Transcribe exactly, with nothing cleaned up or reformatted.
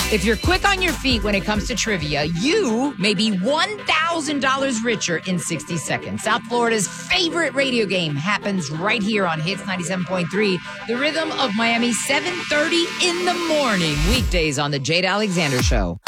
If you're quick on your feet when it comes to trivia, you may be one thousand dollars richer in sixty seconds. South Florida's favorite radio game happens right here on Hits ninety-seven point three, the rhythm of Miami, seven thirty in the morning, weekdays on The Jade Alexander Show.